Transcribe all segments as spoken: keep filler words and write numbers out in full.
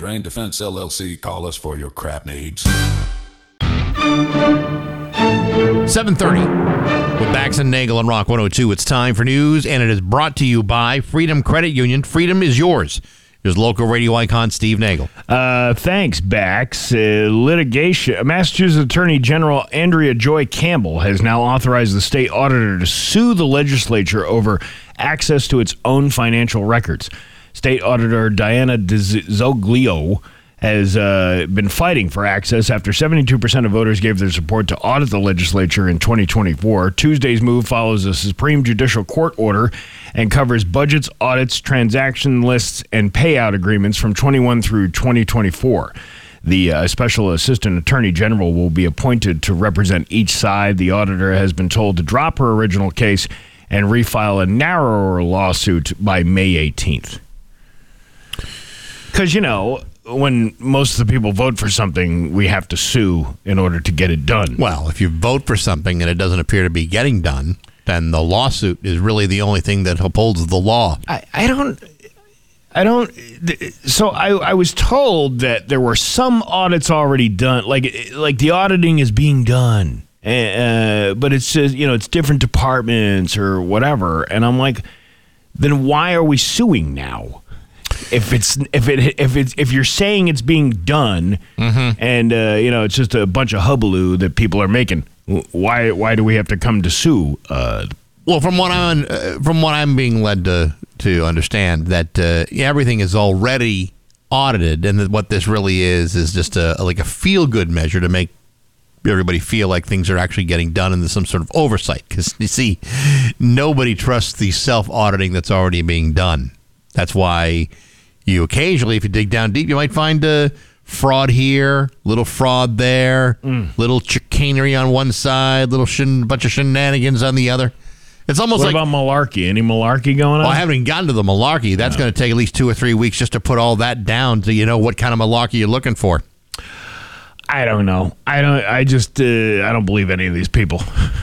Grain Defense L L C, call us for your crap needs. seven thirty with Bax and Nagel on Rock one oh two. It's time for news, and it is brought to you by Freedom Credit Union. Freedom is yours. Here's local radio icon Steve Nagel. Uh, thanks, Bax. Uh, litigation. Massachusetts Attorney General Andrea Joy Campbell has now authorized the state auditor to sue the legislature over access to its own financial records. State Auditor Diana Zoglio has uh, been fighting for access after seventy-two percent of voters gave their support to audit the legislature in twenty twenty-four. Tuesday's move follows a Supreme Judicial Court order and covers budgets, audits, transaction lists, and payout agreements from twenty-one through twenty twenty-four. The uh, Special Assistant Attorney General will be appointed to represent each side. The auditor has been told to drop her original case and refile a narrower lawsuit by May eighteenth. Because, you know, when most of the people vote for something, we have to sue in order to get it done. Well, if you vote for something and it doesn't appear to be getting done, then the lawsuit is really the only thing that upholds the law. I, I don't... I don't... So I, I was told that there were some audits already done. Like, like the auditing is being done. Uh, but it's just, you know, it's different departments or whatever. And I'm like, then why are we suing now? If it's if it if it's if you're saying it's being done, mm-hmm. and uh, you know it's just a bunch of hubbub that people are making, why why do we have to come to sue? Uh, well, from what I'm uh, from what I'm being led to to understand, that uh, everything is already audited, and that what this really is is just a like a feel good measure to make everybody feel like things are actually getting done, and there's some sort of oversight. Because you see, nobody trusts the self auditing that's already being done. That's why you occasionally, if you dig down deep, you might find a fraud here, little fraud there, mm. little chicanery on one side, little shen- bunch of shenanigans on the other. It's almost what like... What about malarkey? Any malarkey going on? Well, I haven't even gotten to the malarkey. That's no. going to take at least two or three weeks just to put all that down so you know what kind of malarkey you're looking for. I don't know. I don't. I just, uh, I don't believe any of these people.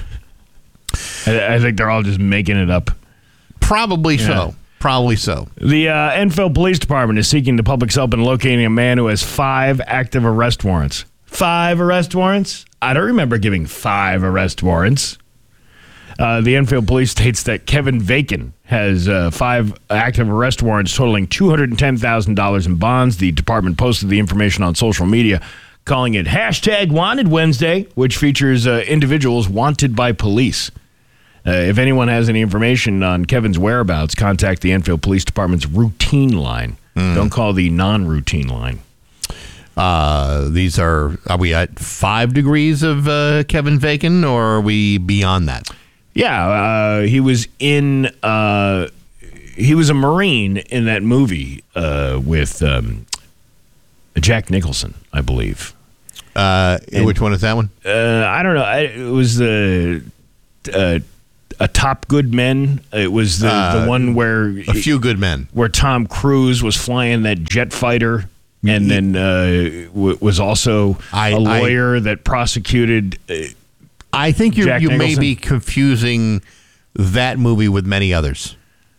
I, I think they're all just making it up. Probably yeah. so. Probably so. The uh, Enfield Police Department is seeking the public's help in locating a man who has five active arrest warrants. Five arrest warrants? I don't remember giving five arrest warrants. Uh, the Enfield Police states that Kevin Vacan has uh, five active arrest warrants totaling two hundred ten thousand dollars in bonds. The department posted the information on social media, calling it hashtag Wanted Wednesday, which features uh, individuals wanted by police. Uh, if anyone has any information on Kevin's whereabouts, contact the Enfield Police Department's routine line. Mm. Don't call the non-routine line. Uh, these are, are we at five degrees of uh, Kevin Vacan, or are we beyond that? Yeah, uh, he was in, uh, he was a Marine in that movie uh, with um, Jack Nicholson, I believe. Uh, and, which one is that one? Uh, I don't know. I, it was the... Uh, A Top Good Men. It was the, uh, the one where A Few Good Men, where Tom Cruise was flying that jet fighter, and then uh, w- was also I, a lawyer I, that prosecuted. Uh, I think you Jack you Nicholson. may be confusing that movie with many others.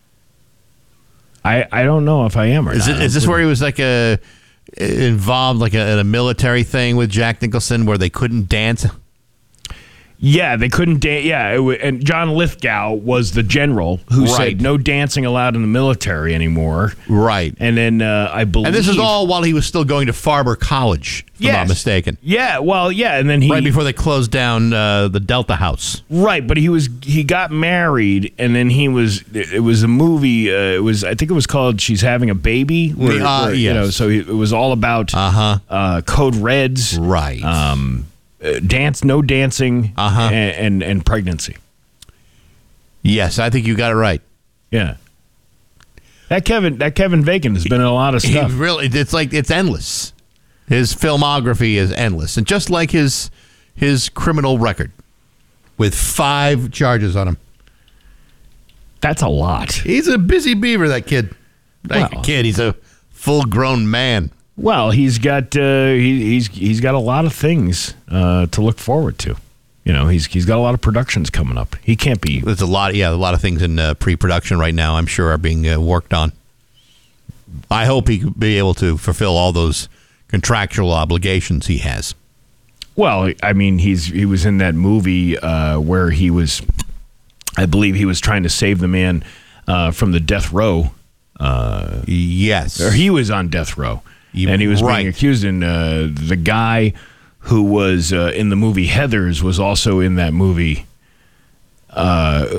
I, I don't know if I am or is not. It, is this where he was like a involved like a, in a military thing with Jack Nicholson where they couldn't dance? Yeah, they couldn't dance. Yeah, it w- and John Lithgow was the general who right. said no dancing allowed in the military anymore. Right. And then uh, I believe... And this is all while he was still going to Farber College, if yes. I'm not mistaken. Yeah, well, yeah, and then he... Right before they closed down uh, the Delta House. Right, but he was he got married, and then he was... It was a movie, uh, it was I think it was called She's Having a Baby. Where, uh, where, yes. You know, so it was all about uh-huh. uh, Code Reds. Right. Um... Uh, dance, no dancing, uh-huh. and, and and pregnancy. Yes, I think you got it right. Yeah, that Kevin that Kevin Vacan has been in a lot of stuff. He really, it's like it's endless. His filmography is endless, and just like his his criminal record, with five charges on him. That's a lot. He's a busy beaver, that kid. That well, kid, he's a full-grown man. Well, he's got uh, he, he's he's got a lot of things uh, to look forward to. You know, he's he's got a lot of productions coming up. He can't be. There's a lot, yeah, a lot of things in uh, pre-production right now. I'm sure are being uh, worked on. I hope he could be able to fulfill all those contractual obligations he has. Well, I mean, he's he was in that movie uh, where he was, I believe he was trying to save the man uh, from the death row. Uh, yes. Or he was on death row. You, and he was right. being accused. And uh, the guy who was uh, in the movie Heathers was also in that movie. Uh,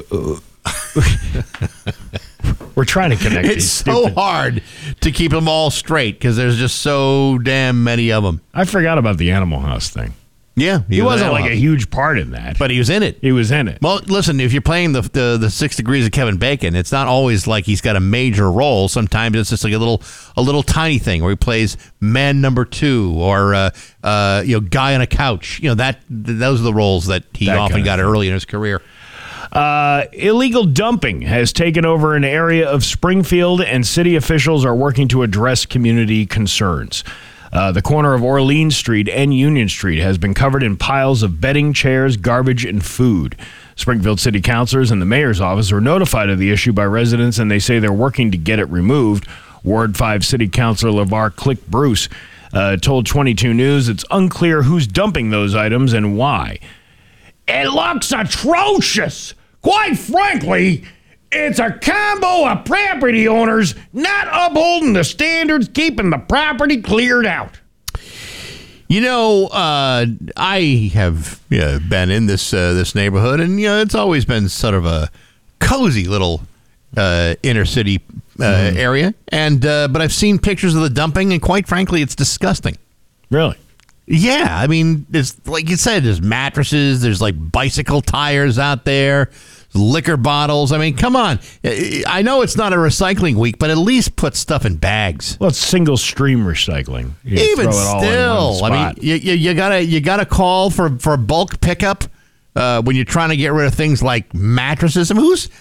we're trying to connect. It's so hard to keep them all straight because there's just so damn many of them. I forgot about the Animal House thing. Yeah. He, he wasn't like a huge part in that. But he was in it. He was in it. Well, listen, if you're playing the, the the Six Degrees of Kevin Bacon, it's not always like he's got a major role. Sometimes it's just like a little a little tiny thing where he plays man number two or uh, uh, you know, guy on a couch. You know, that those are the roles that he That often kind of got thing. early in his career. Uh, illegal dumping has taken over an area of Springfield, and city officials are working to address community concerns. Uh, the corner of Orleans Street and Union Street has been covered in piles of bedding, chairs, garbage, and food. Springfield city councilors and the mayor's office were notified of the issue by residents, and they say they're working to get it removed. Ward five City Councilor LeVar Click Bruce uh, told twenty-two News it's unclear who's dumping those items and why. It looks atrocious! Quite frankly, it's a combo of property owners not upholding the standards, keeping the property cleared out. You know, uh, I have you know, been in this uh, this neighborhood, and you know, it's always been sort of a cozy little uh, inner city uh, mm. area. And uh, but I've seen pictures of the dumping, and quite frankly, it's disgusting. Really? Yeah, I mean, it's like you said, there's mattresses, there's like bicycle tires out there, liquor bottles. I mean, come on. I know it's not a recycling week, but at least put stuff in bags. Well, it's single stream recycling. You Even throw it all in one still, I mean, spot. you, you, you gotta you gotta call for for bulk pickup uh, when you're trying to get rid of things like mattresses. I mean, who's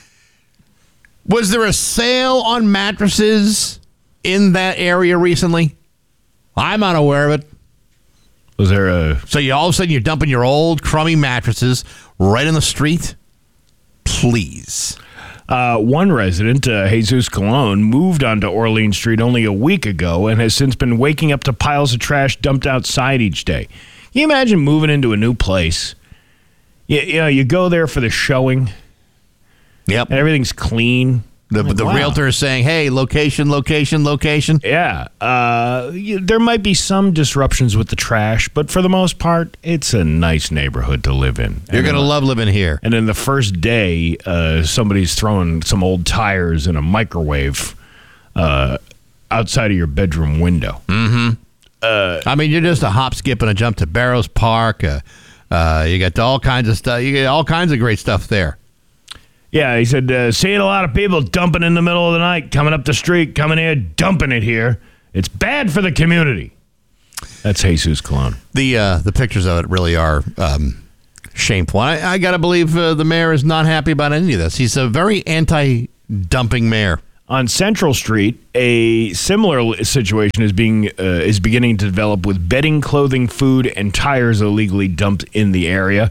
was there a sale on mattresses in that area recently? I'm unaware of it. Was there a... So you all of a sudden you're dumping your old crummy mattresses right in the street? Please. Uh, one resident, uh, Jesus Colon, moved onto Orleans Street only a week ago and has since been waking up to piles of trash dumped outside each day. Can you imagine moving into a new place? You, you know, you go there for the showing, Yep. and everything's clean. The, Like, the wow. realtor is saying, hey, location, location, location. Yeah. Uh, you, there might be some disruptions with the trash, but for the most part, it's a nice neighborhood to live in. You're And going to then- love living here. And then the first day, uh, somebody's throwing some old tires in a microwave uh, outside of your bedroom window. I mean, you're just a hop, skip, and a jump to Barrows Park. Uh, uh, you got all kinds of stuff. You get all kinds of great stuff there. Yeah, he said, uh, seeing a lot of people dumping in the middle of the night, coming up the street, coming here, dumping it here. It's bad for the community. That's Jesus Colon. The uh, the pictures of it really are um, shameful. I, I got to believe uh, the mayor is not happy about any of this. He's a very anti-dumping mayor. On Central Street, a similar situation is being uh, is beginning to develop with bedding, clothing, food, and tires illegally dumped in the area.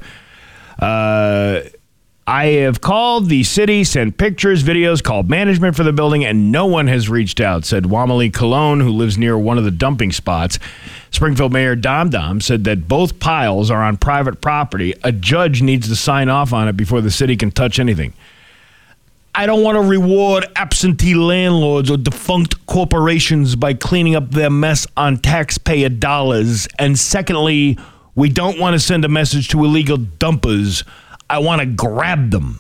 Uh, I have called the city, sent pictures, videos, called management for the building, and no one has reached out, said Wamali Cologne, who lives near one of the dumping spots. Springfield Mayor Dom Dom said that both piles are on private property. A judge needs to sign off on it before the city can touch anything. I don't want to reward absentee landlords or defunct corporations by cleaning up their mess on taxpayer dollars. And secondly, we don't want to send a message to illegal dumpers. I want to grab them.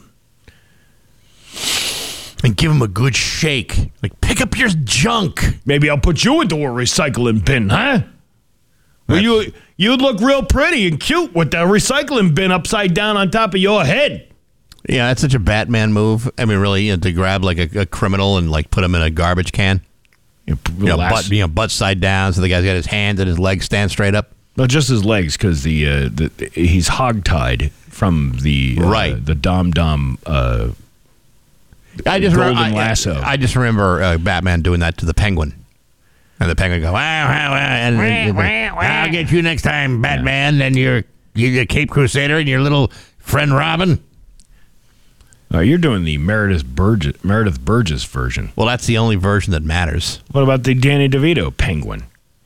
And give him a good shake. Like, pick up your junk. Maybe I'll put you into a recycling bin, huh? Well, you, you'd look real pretty and cute with the recycling bin upside down on top of your head. Yeah, that's such a Batman move. I mean, really, you know, to grab like a, a criminal and like put him in a garbage can. You know, butt, you know, butt side down, so the guy's got his hands and his legs stand straight up. Well, just his legs, because the, uh, the he's hogtied from the uh, Right. the Dom Dom uh, I just golden remember, I, lasso. I just remember uh, Batman doing that to the Penguin, and the Penguin go, wow, wow, wow, and then, like, I'll get you next time, Batman. And you're you're the Cape Crusader and your little friend Robin. Uh, you're doing the Meredith Burgess, Meredith Burgess version. Well, that's the only version that matters. What about the Danny DeVito Penguin?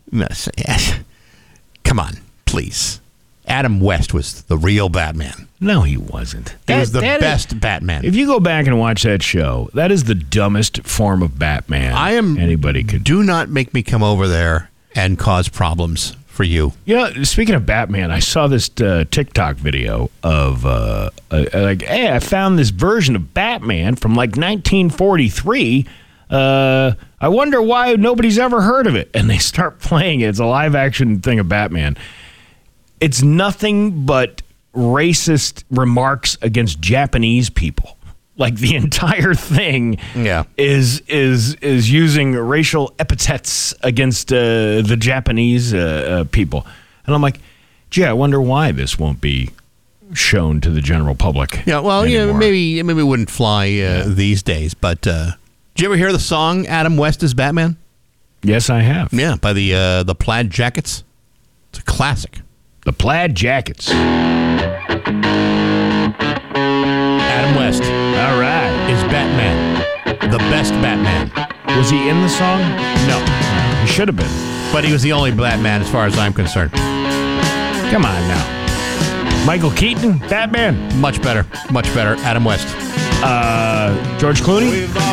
Come on, please. Adam West was the real Batman. No, he wasn't. He was the that best is, Batman. If you go back and watch that show, that is the dumbest form of Batman I am. anybody could. Do not make me come over there and cause problems for you. You know, speaking of Batman, I saw this uh, TikTok video of uh, uh, like, hey, I found this version of Batman from like nineteen forty-three. Uh, I wonder why nobody's ever heard of it. And they start playing it. It's a live action thing of Batman. It's nothing but racist remarks against Japanese people. Like the entire thing Yeah. is is is using racial epithets against uh, the Japanese uh, uh, people. And I'm like, gee, I wonder why this won't be shown to the general public. Yeah, well, yeah, anymore. maybe maybe it wouldn't fly uh, yeah. these days. But uh, did you ever hear the song "Adam West is Batman"? Yes, I have. Yeah, by the uh, the Plaid Jackets. It's a classic. The Plaid Jackets. Adam West. All right. Is Batman the best Batman? Was he in the song? No, He should have been. but he was the only Batman as far as I'm concerned. Come on now. Michael Keaton, Batman. Much better, much better. Adam West. Uh, George Clooney.